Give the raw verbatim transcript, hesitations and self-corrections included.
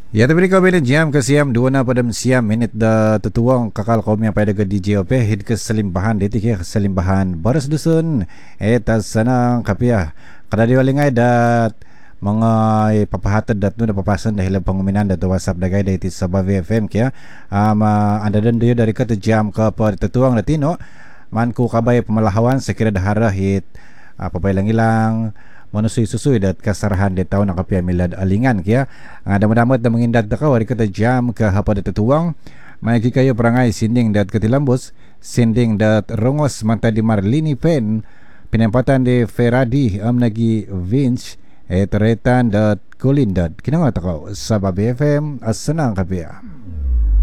Ya, tapi kau bina jam ke siam dua na pada siam minit da tetuang kakal kau yang pada ke D J O P hid ke selimbahan detik ya selimbahan baras dusun eh tas sanang kapia kada dia lingai dat mga papahatan dat nu da papasan dahil panguminan dat WhatsApp dagay da iti sabah V F M kaya um, uh, anda dan dia dari kata jam ke pa tetuang latino man ku kabay pemalahawan sekira dahara hit uh, papay lang ilang manusia susuy dat kasarahan de tahu nak kapia milad alingan kaya ang ada madamat da mengindat da kau kata jam ke hapa dat tetuang maiki kayo perangai sinding dat ketilambos sinding dat rongos manta di Marlini Pen penempatan de Feradi am nagi Vince eh teretan dat kulindat kinanga takau sabab B F M as senang kapia.